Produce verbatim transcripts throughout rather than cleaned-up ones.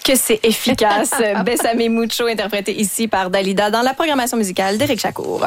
Que c'est efficace. Bésame Mucho, interprété ici par Dalida dans la programmation musicale d'Éric Chacour.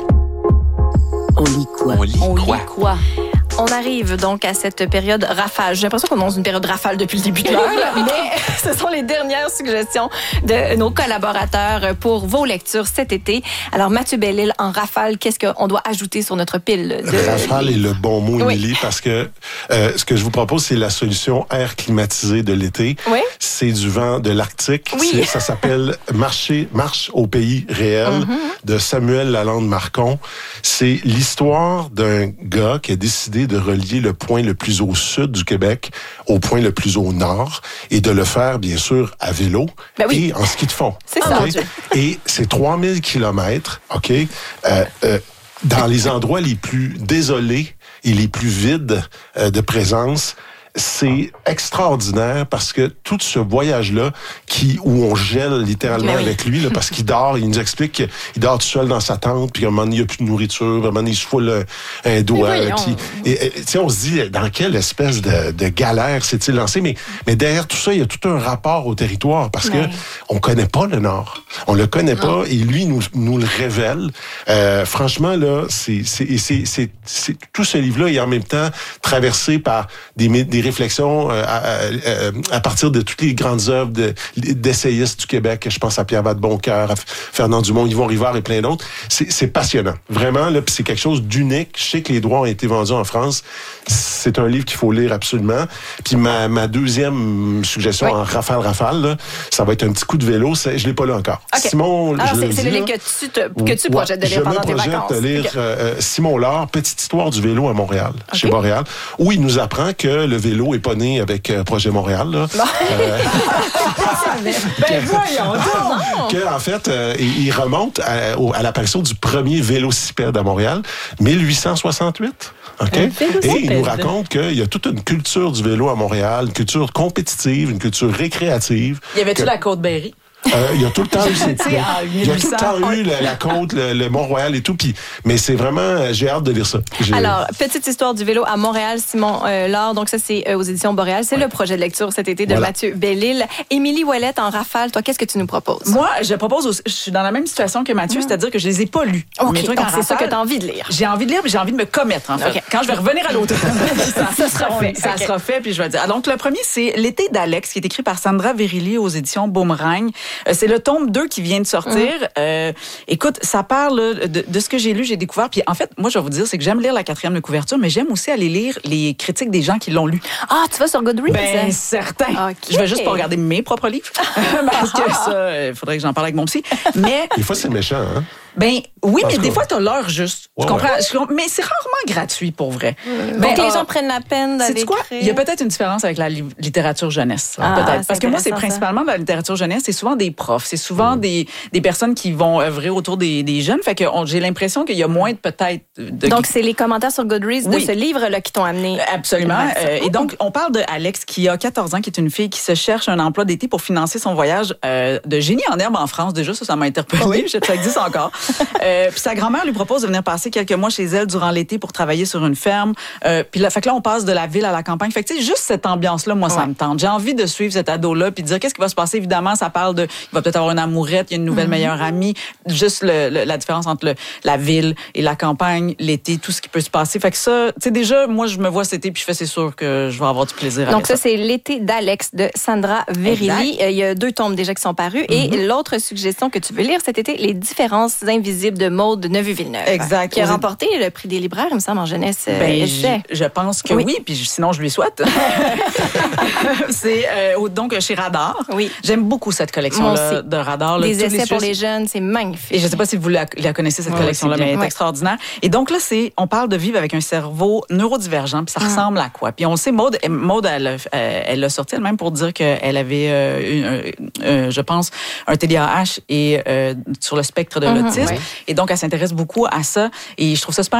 On lit quoi? On lit On quoi? lit quoi? On arrive donc à cette période rafale. J'ai l'impression qu'on est dans une période rafale depuis le début de l'heure, mais ce sont les dernières suggestions de nos collaborateurs pour vos lectures cet été. Alors, Mathieu Bellil, en rafale, qu'est-ce qu'on doit ajouter sur notre pile? De... Rafale est le bon mot, Oui. Émilie, parce que euh, ce que je vous propose, c'est la solution air climatisé de l'été. Oui. C'est du vent de l'Arctique. Oui. C'est- Ça s'appelle Marcher, Marche au pays réel Mm-hmm. de Samuel Lalande-Marcon. C'est l'histoire d'un gars qui a décidé de relier le point le plus au sud du Québec au point le plus au nord et de le faire, bien sûr, à vélo Ben oui. et en ski de fond. C'est ça. OK? Et c'est trois mille kilomètres, OK? Euh, euh, dans les endroits les plus désolés et les plus vides euh, de présence. C'est extraordinaire parce que tout ce voyage-là, qui où on gèle littéralement Mais oui. avec lui, là, parce qu'il dort, il nous explique qu'il dort tout seul dans sa tente, puis à un moment donné, il n'y a plus de nourriture, à un moment donné, il se fout le- un doigt. voyons. Puis, et, et, tu sais, on se dit, dans quelle espèce de, de galère s'est-il lancé? Mais, mais derrière tout ça, il y a tout un rapport au territoire parce Ouais. que on connaît pas le Nord. On le connaît pas et lui nous, nous le révèle. Euh, franchement, là, c'est, c'est, c'est, c'est, c'est, tout ce livre-là est en même temps traversé par des, mé- des réflexions euh, à, à, à partir de toutes les grandes œuvres de, d'essayistes du Québec. Je pense à Pierre Vadeboncoeur, à F- Fernand Dumont, Yvon Rivard et plein d'autres. C'est, c'est passionnant. Vraiment, là, puis c'est quelque chose d'unique. Je sais que les droits ont été vendus en France. C'est un livre qu'il faut lire absolument. Puis ma, ma deuxième suggestion Oui. en rafale, rafale, là, ça va être un petit coup de vélo. C'est, je l'ai pas lu encore. OK. Simon, Alors, je c'est, le c'est dis, le là. livre que tu, te, que tu projettes de lire Je pendant me tes projette vacances. de lire OK. euh, Simon Laure, Petite histoire du vélo à Montréal, chez Boréal, où il nous apprend que le vélo est pas né avec euh, Projet Montréal. Là. Euh, Ben voyons donc! que, en fait, euh, il il remonte à, au- à l'apparition du premier vélocipède à Montréal, mille huit cent soixante-huit. OK? Un vélocipède. Et il nous raconte qu'il y a toute une culture du vélo à Montréal, une culture compétitive, une culture récréative. Y avait-tu que- la Côte-Berry? Euh, il y a tout le temps eu, ces- Tu sais, en il y a tout le temps eu la, la côte, le, le Mont-Royal et tout. Puis, mais c'est vraiment, euh, j'ai hâte de lire ça. J'ai- Alors, petite histoire du vélo à Montréal, Simon euh, Laure. Donc ça, c'est euh, aux éditions Boréal. C'est le projet de lecture cet été de Voilà. Mathieu Bellil. Émilie Ouellette en rafale, toi, qu'est-ce que tu nous proposes? Moi, je propose aussi, je suis dans la même situation que Mathieu, c'est-à-dire que je les ai pas lus. OK, Mes trucs donc en c'est ça que rafale, tu as envie de lire. J'ai envie de lire, puis j'ai envie de me commettre, en fait. OK. Quand je vais revenir à l'automne, ça, Ça sera fait. Ça OK. sera fait, puis je vais dire. Ah, donc, le premier, c'est L'été d'Alex, qui est écrit par Sandra Vérilli aux éditions Boomerang. Euh, c'est le tome deux qui vient de sortir. Mm. Euh, écoute, ça parle là, de, de ce que j'ai lu, j'ai découvert. Puis, en fait, moi, je vais vous dire, c'est que j'aime lire la quatrième de couverture, mais j'aime aussi aller lire les critiques des gens qui l'ont lu. Ah, tu vas sur Goodreads? Ben, certain. OK. Je vais juste pas regarder mes propres livres. Parce que ça, il faudrait que j'en parle avec mon psy. Mais, Des fois, c'est méchant, hein? ben, oui, En mais tout des cas. fois, t'as l'heure juste. Ouais, tu comprends? Je comprends. Mais c'est rarement gratuit, pour vrai. Donc, les euh, gens prennent la peine d'aller Sais-tu quoi? écrire. Il y a peut-être une différence avec la li- littérature jeunesse. Ah, peut-être. c'est Parce que moi, c'est intéressant, principalement de la littérature jeunesse. C'est souvent des profs. C'est souvent des, des personnes qui vont œuvrer autour des, des jeunes. Fait que on- j'ai l'impression qu'il y a moins de peut-être de. Donc, c'est les commentaires sur Goodreads de Oui. ce livre-là qui t'ont amené. Absolument. vers ça. Euh, et donc, on parle de Alex qui a quatorze ans, qui est une fille qui se cherche un emploi d'été pour financer son voyage euh, de génie en herbe en France. Déjà, ça, ça m'a interpellée. Je sais que ça existe encore. Euh, puis sa grand-mère lui propose de venir passer quelques mois chez elle durant l'été pour travailler sur une ferme. Euh, puis là, fait que là, on passe de la ville à la campagne. Fait que tu sais, juste cette ambiance-là, moi, ça Ouais. me tente. J'ai envie de suivre cet ado-là puis de dire qu'est-ce qui va se passer. Évidemment, ça parle de, il va peut-être avoir une amourette, il y a une nouvelle meilleure amie. Juste le, le- la différence entre le, la ville et la campagne, l'été, tout ce qui peut se passer. Fait que ça, tu sais, déjà, moi, je me vois cet été puis je fais, c'est sûr que je vais avoir du plaisir à Donc lire ça, c'est L'été d'Alex de Sandra Vérilli. Exact. Euh, Il y a deux tomes déjà qui sont parus. Et l'autre suggestion que tu veux lire cet été, Les différences invisibles de Maude Neveu-Villeneuve. Exact. Qui a Aux- remporté le prix des libraires, il me semble, en jeunesse. euh, Ben, essai. je, je pense que Oui. oui, puis je- sinon je lui souhaite. c'est euh, au- donc chez Radar. Oui. J'aime beaucoup cette Moi collection-là aussi. de Radar. là, Des tous essais pour sujets- les jeunes, c'est magnifique. Et je ne sais pas si vous la, la connaissez, cette Oui, collection-là, c'est mais elle bien. est Oui. extraordinaire. Et donc là, c'est, on parle de vivre avec un cerveau neurodivergent, puis ça ressemble à quoi? Puis on le sait, Maude, Maude elle, a- euh, elle l'a sorti elle-même pour dire qu'elle avait, euh, une- euh, je pense, un T D A H et euh, sur le spectre de Mhm, l'autisme. oui. Et donc, elle s'intéresse beaucoup à ça. Et je trouve ça super